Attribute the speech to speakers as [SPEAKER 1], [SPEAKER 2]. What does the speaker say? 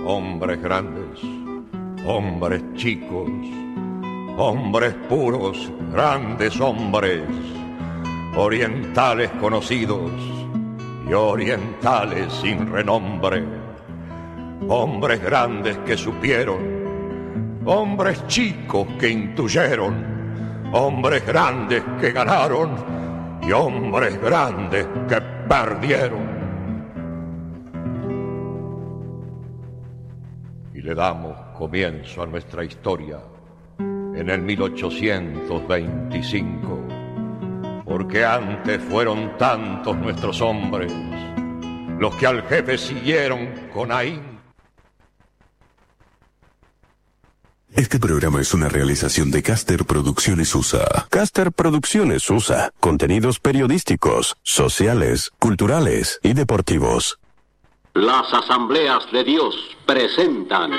[SPEAKER 1] hombres grandes, hombres chicos, hombres puros, grandes hombres, orientales conocidos y orientales sin renombre, hombres grandes que supieron, hombres chicos que intuyeron, hombres grandes que ganaron y hombres grandes que perdieron. Y le damos comienzo a nuestra historia en el 1825, porque antes fueron tantos nuestros hombres los que al jefe siguieron con ahínco.
[SPEAKER 2] Este programa es una realización de Caster Producciones USA.
[SPEAKER 3] Caster Producciones USA. Contenidos periodísticos, sociales, culturales y deportivos.
[SPEAKER 4] Las Asambleas de Dios presentan